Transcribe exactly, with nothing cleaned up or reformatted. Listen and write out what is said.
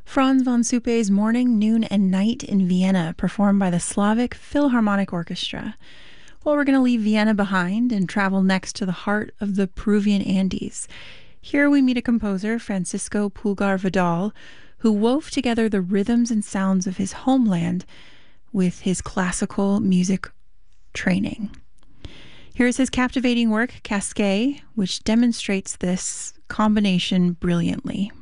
Franz von Suppe's Morning, Noon, and Night in Vienna, performed by the Slavic Philharmonic Orchestra. Well, we're going to leave Vienna behind and travel next to the heart of the Peruvian Andes. Here we meet a composer, Francisco Pulgar Vidal, who wove together the rhythms and sounds of his homeland with his classical music training. Here's his captivating work, Casquet, which demonstrates this combination brilliantly.